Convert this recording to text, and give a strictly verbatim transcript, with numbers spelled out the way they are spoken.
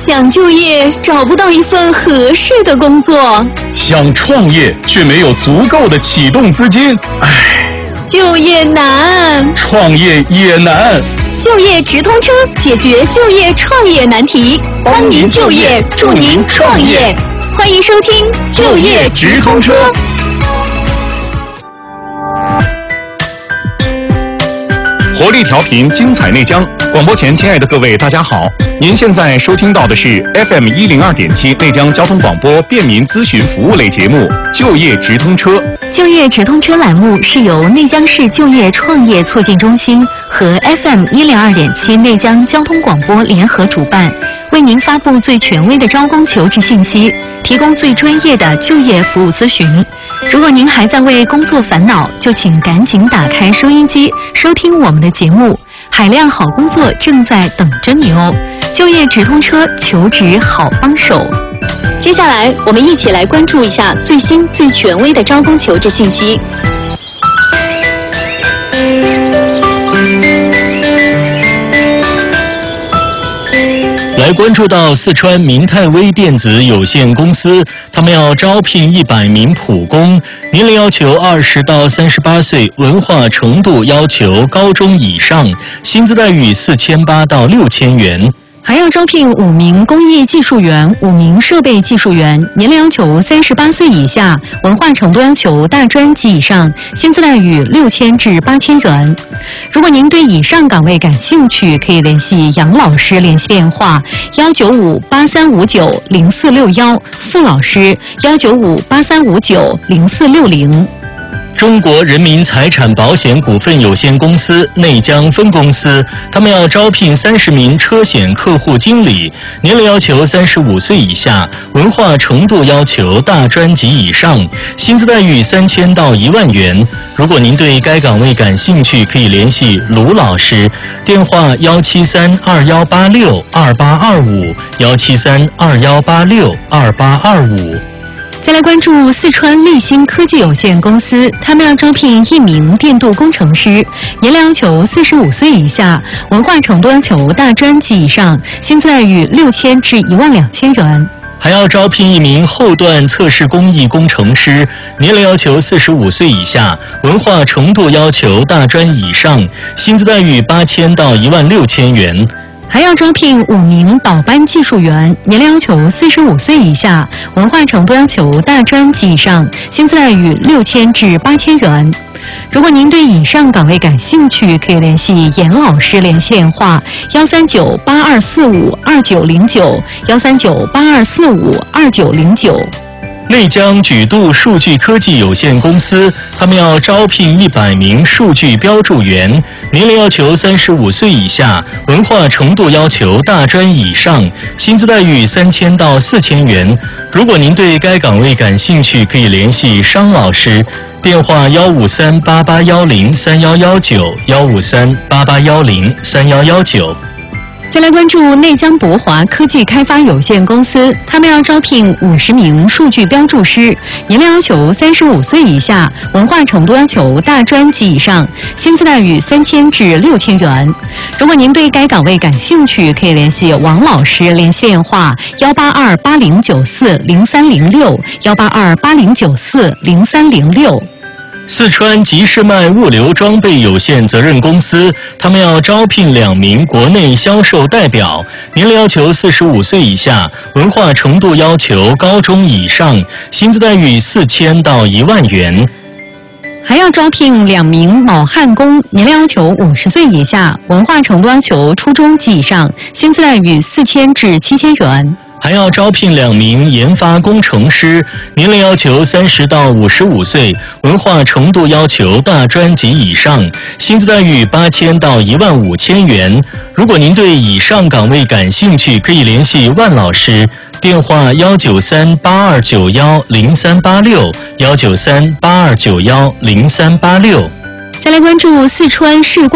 想就业找不到一份合适的工作， 想创业却没有足够的启动资金，唉， 就业难， 创业也难。 就业直通车解决就业创业难题，帮您就业，助您创业。欢迎收听就业直通车。 活力调频，精彩内江。广播前，亲爱的各位，大家好！您现在收听到的是 F M 一零二点七内江交通广播便民咨询服务类节目《就业直通车》。 就业直通车栏目是由内江市就业创业促进中心和 F M 一零二点七内江交通广播联合主办，为您发布最权威的招工求职信息，提供最专业的就业服务咨询。如果您还在为工作烦恼，就请赶紧打开收音机，收听我们的节目。海量好工作正在等着你哦！就业直通车，求职好帮手。接下来，我们一起来关注一下最新最权威的招工求职信息。 来关注到四川明泰微电子有限公司，他们要招聘一百名普工，年龄要求二十到三十八岁，文化程度要求高中以上，薪资待遇四千八到六千元。 还要招聘五名工艺技术员、五名设备技术员，年龄要求三十八岁以下，文化程度要求大专及以上，薪资待遇六千至八千元。如果您对以上岗位感兴趣，可以联系杨老师联系电话幺九五八三五九零四六幺，傅老师幺九五八三五九零四六零。 中国人民财产保险股份有限公司内江分公司，他们要招聘三十名车险客户经理，年龄要求三十五岁以下，文化程度要求大专及以上，薪资待遇三千到一万元。如果您对该岗位感兴趣，可以联系卢老师，电话幺七三二幺八六二八二五幺七三二幺八六二八二五。 再来关注四川立新科技有限公司，他们要招聘一名电镀工程师，年龄要求四十五岁以下，文化程度要求大专及以上，薪资待遇六千至一万两千元。 还要招聘一名后段测试工艺工程师，年龄要求四十五岁以下，文化程度要求大专以上，薪资待遇八千到一万六千元。 还要招聘五名导班技术员，年龄要求四十五岁以下，文化程度要求大专及以上，薪资待遇六千至八千元。如果您对以上岗位感兴趣，可以联系严老师联系电话幺三九八二四五二九零九幺三九八二四五二九零九。 内江举度数据科技有限公司，他们要招聘一百名数据标注员，年龄要求三十五岁以下，文化程度要求大专以上，薪资待遇三千到四千元。如果您对该岗位感兴趣，可以联系商老师，电话幺五三八八幺零三幺幺九幺五三八八幺零三幺幺九。 再来关注内江博华科技开发有限公司，他们要招聘五十名数据标注师，年龄要求三十五岁以下，文化程度要求大专及以上，薪资待遇三千至六千元。如果您对该岗位感兴趣，可以联系王老师联系电话幺八二八零九四零三零六幺八二八零九四零三零六。 四川吉士迈物流装备有限责任公司，他们要招聘两名国内销售代表，年龄要求四十五岁以下，文化程度要求高中以上，薪资待遇四千到一万元。 还要招聘两名铆焊工，年龄要求五十岁以下，文化程度要求初中及以上，薪资待遇四千至七千元。 还要招聘两名研发工程师，年龄要求三十到五十五岁，文化程度要求大专及以上，薪资待遇八千到一万五千元。如果您对以上岗位感兴趣，可以联系万老师，电话幺九三八二九幺零三八六幺九三八二九幺零三八六。 再来关注四川市